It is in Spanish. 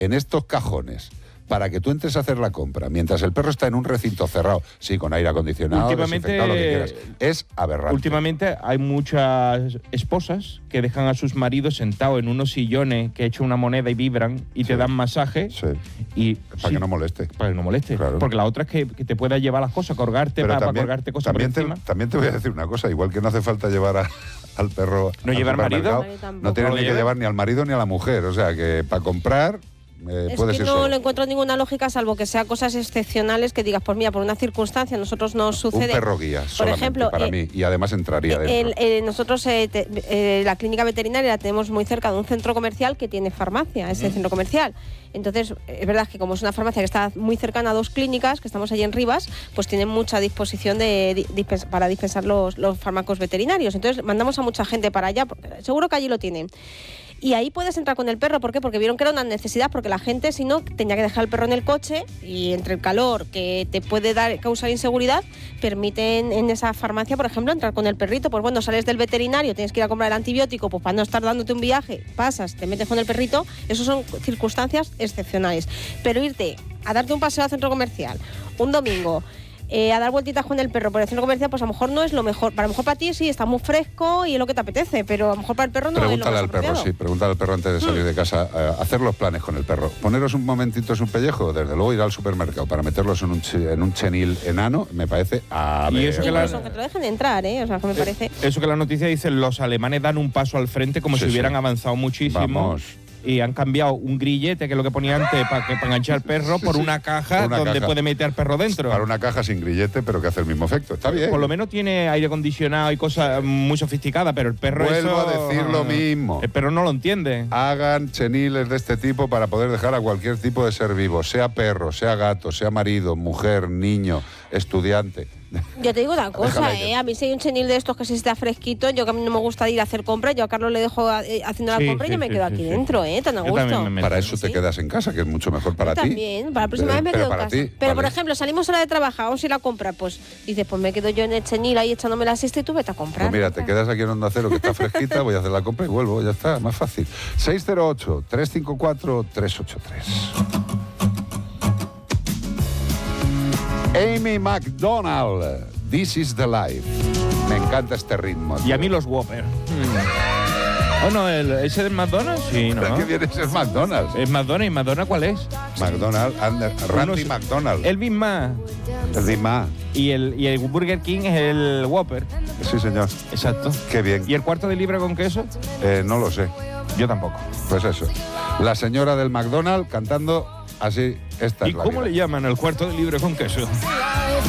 en estos cajones para que tú entres a hacer la compra, mientras el perro está en un recinto cerrado, sí, con aire acondicionado, desinfectado, lo que quieras, es aberrante. Últimamente hay muchas esposas que dejan a sus maridos sentados en unos sillones que echan una moneda y vibran y te dan masaje. Sí. Y, para que no moleste. Para que no moleste. Claro. Porque la otra es que te pueda llevar las cosas, colgarte para colgarte cosas por encima. También te voy a decir una cosa, igual que no hace falta llevar al perro ¿No llevar marido? No tienes ni que llevar ni al marido ni a la mujer, o sea que para comprar... es que no le encuentro ninguna lógica, salvo que sea cosas excepcionales que digas, pues mira, por una circunstancia a nosotros nos sucede. Un perro guía, por ejemplo, para mí, y además entraría dentro. Nosotros la clínica veterinaria la tenemos muy cerca de un centro comercial que tiene farmacia, ese centro comercial. Entonces, es verdad que como es una farmacia que está muy cercana a 2 clínicas, que estamos allí en Rivas, pues tienen mucha disposición para dispensar los fármacos veterinarios. Entonces, mandamos a mucha gente para allá, porque seguro que allí lo tienen. Y ahí puedes entrar con el perro, ¿por qué? Porque vieron que era una necesidad, porque la gente, si no, tenía que dejar el perro en el coche y entre el calor que te puede causar inseguridad, permiten en esa farmacia, por ejemplo, entrar con el perrito. Pues bueno, sales del veterinario, tienes que ir a comprar el antibiótico, pues para no estar dándote un viaje, pasas, te metes con el perrito, eso son circunstancias excepcionales. Pero irte a darte un paseo al centro comercial un domingo, a dar vueltitas con el perro por el centro comercial, pues a lo mejor no es lo mejor. A lo mejor para ti sí, está muy fresco y es lo que te apetece, pero a lo mejor para el perro no es lo más Pregúntale al perro, sí, pregúntale al perro antes de salir de casa, hacer los planes con el perro. Poneros un momentito en su pellejo, desde luego ir al supermercado para meterlos en un chenil enano, me parece y eso que incluso que te lo dejen entrar, o sea, que me parece... Eso que la noticia dice, los alemanes dan un paso al frente como si hubieran avanzado muchísimo. Vamos. Y han cambiado un grillete, que es lo que ponía antes, para enganchar al perro, por una caja donde puede meter al perro dentro. Para una caja sin grillete, pero que hace el mismo efecto. Está bien. Por lo menos tiene aire acondicionado y cosas muy sofisticadas, pero el perro Vuelvo a decir lo mismo. El perro no lo entiende. Hagan cheniles de este tipo para poder dejar a cualquier tipo de ser vivo, sea perro, sea gato, sea marido, mujer, niño, estudiante. Yo te digo una cosa, a mí si hay un chenil de estos que se está fresquito, yo que a mí no me gusta ir a hacer compras, yo a Carlos le dejo haciendo la compra y yo me quedo aquí dentro, tan a gusto. Para eso te quedas en casa, que es mucho mejor para ti. También, para la próxima vez me quedo en casa. Pero por ejemplo, salimos a la de trabajar, vamos a ir a comprar, pues dices, pues me quedo yo en el chenil ahí echándome la siesta y tú vete a comprar. Pues mira, te quedas aquí en Onda Cero, que está fresquita, voy a hacer la compra y vuelvo, ya está, más fácil. 608-354-383. Amy McDonald, This is the Life. Me encanta este ritmo. Y a mí los Whopper. ¿O no? ¿Ese del McDonald's? Sí, ¿no? ¿Qué viene ese es McDonald's? ¿Es McDonald's? ¿Y McDonald's cuál es? McDonald's, Randy McDonald. El Big Mac. El Big Mac. Y el Burger King es el Whopper. Sí, señor. Exacto. Qué bien. ¿Y el cuarto de libra con queso? No lo sé. Yo tampoco. Pues eso. La señora del McDonald's cantando así. Esta ¿Y cómo le llaman el cuarto de libra con queso?